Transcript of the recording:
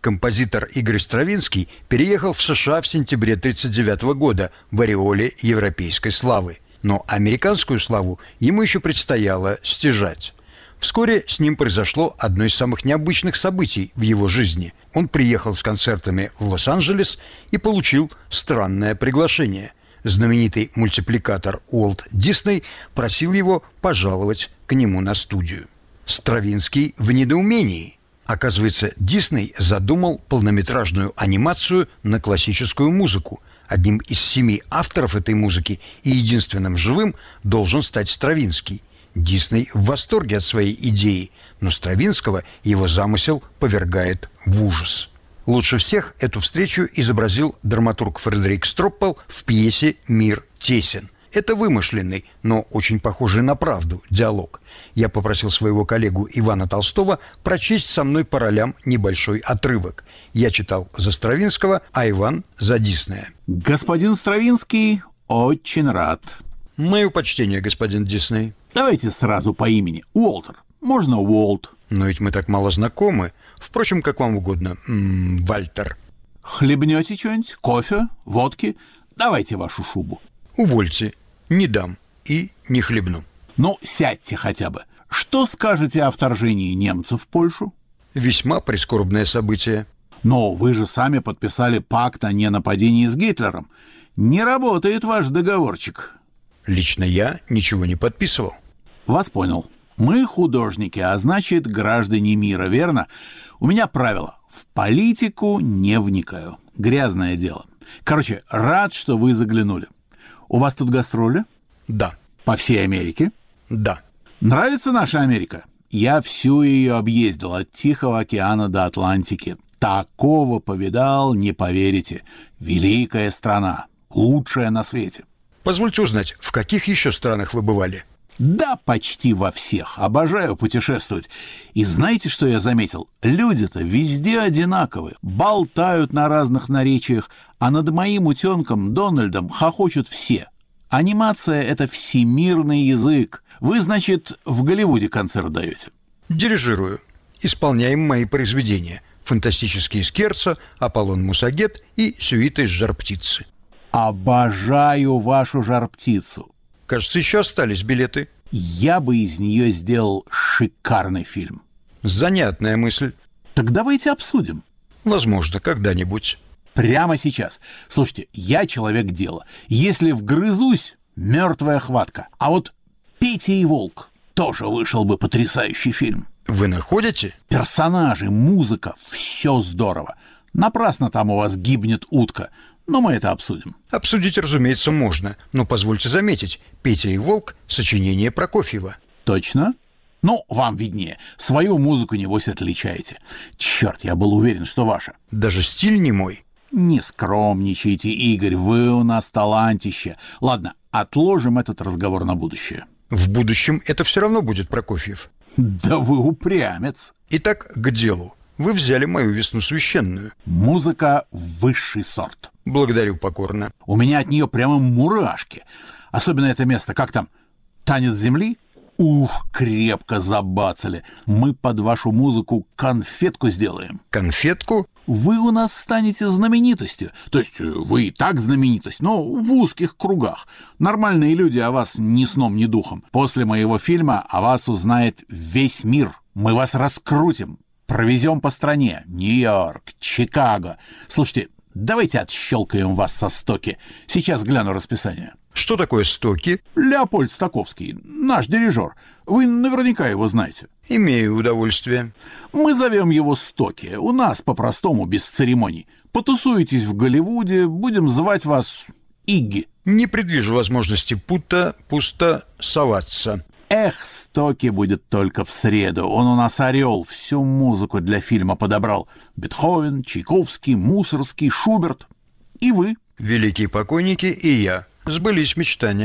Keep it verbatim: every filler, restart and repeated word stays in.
Композитор Игорь Стравинский переехал в США в сентябре тысяча девятьсот тридцать девятого года в ореоле европейской славы. Но американскую славу ему еще предстояло стяжать. Вскоре с ним произошло одно из самых необычных событий в его жизни. Он приехал с концертами в Лос-Анджелес и получил странное приглашение. Знаменитый мультипликатор Уолт Дисней просил его пожаловать к нему на студию. Стравинский в недоумении. Оказывается, Дисней задумал полнометражную анимацию на классическую музыку. Одним из семи авторов этой музыки и единственным живым должен стать Стравинский. Дисней в восторге от своей идеи, но Стравинского его замысел повергает в ужас. Лучше всех эту встречу изобразил драматург Фредерик Строппел в пьесе «Мир тесен». Это вымышленный, но очень похожий на правду диалог. Я попросил своего коллегу Ивана Толстого прочесть со мной по ролям небольшой отрывок. Я читал за Стравинского, а Иван за Диснея. Господин Стравинский, очень рад. Мое почтение, господин Дисней. Давайте сразу по имени. Уолтер. Можно Уолт. Но ведь мы так мало знакомы. Впрочем, как вам угодно. М-м, Вальтер. Хлебнете что-нибудь? Кофе? Водки? Давайте вашу шубу. Увольте. Не дам и не хлебну. Ну, сядьте хотя бы. Что скажете о вторжении немцев в Польшу? Весьма прискорбное событие. Но вы же сами подписали пакт о ненападении с Гитлером. Не работает ваш договорчик. Лично я ничего не подписывал. Вас понял. Мы художники, а значит, граждане мира, верно? У меня правило. В политику не вникаю. Грязное дело. Короче, рад, что вы заглянули. У вас тут гастроли? Да. По всей Америке? Да. Нравится наша Америка? Я всю ее объездил от Тихого океана до Атлантики. Такого повидал, не поверите. Великая страна. Лучшая на свете. Позвольте узнать, в каких еще странах вы бывали? Да, почти во всех. Обожаю путешествовать. И знаете, что я заметил? Люди-то везде одинаковые. Болтают на разных наречиях, а над моим утенком Дональдом хохочут все. Анимация — это всемирный язык. Вы, значит, в Голливуде концерт даете? Дирижирую. Исполняем мои произведения. «Фантастические скерцо», «Аполлон Мусагет» и «Сюита из жар-птицы». Обожаю вашу жар-птицу. Кажется, еще остались билеты. Я бы из нее сделал шикарный фильм. Занятная мысль. Так давайте обсудим. Возможно, когда-нибудь. Прямо сейчас. Слушайте, я человек дела. Если вгрызусь, мертвая хватка. А вот «Петя и волк» тоже вышел бы потрясающий фильм. Вы находите? Персонажи, музыка, все здорово. Напрасно там у вас гибнет утка. Но мы это обсудим. Обсудить, разумеется, можно. Но позвольте заметить, «Петя и волк» — сочинение Прокофьева. Точно? Ну, вам виднее. Свою музыку, небось, отличаете. Черт, я был уверен, что ваша. Даже стиль не мой. Не скромничайте, Игорь, вы у нас талантище. Ладно, отложим этот разговор на будущее. В будущем это все равно будет Прокофьев. Да вы упрямец. Итак, к делу. Вы взяли мою «Весну священную». Музыка — высший сорт. Благодарю покорно. У меня от нее прямо мурашки. Особенно это место, как там, «Танец земли»? Ух, крепко забацали. Мы под вашу музыку конфетку сделаем. Конфетку? Вы у нас станете знаменитостью. То есть вы и так знаменитость, но в узких кругах. Нормальные люди о вас ни сном, ни духом. После моего фильма о вас узнает весь мир. Мы вас раскрутим. Провезем по стране. Нью-Йорк, Чикаго. Слушайте, давайте отщелкаем вас со стоки. Сейчас гляну расписание. Что такое стоки? Леопольд Стаковский, наш дирижер. Вы наверняка его знаете. Имею удовольствие. Мы зовем его Стоки. У нас по-простому, без церемоний. Потусуетесь в Голливуде, будем звать вас Игги. Не предвижу возможности пута пусто соваться. Эх, Стоки будет только в среду. Он у нас орел, всю музыку для фильма подобрал. Бетховен, Чайковский, Мусорский, Шуберт. И вы. Великие покойники и я. Сбылись мечтания.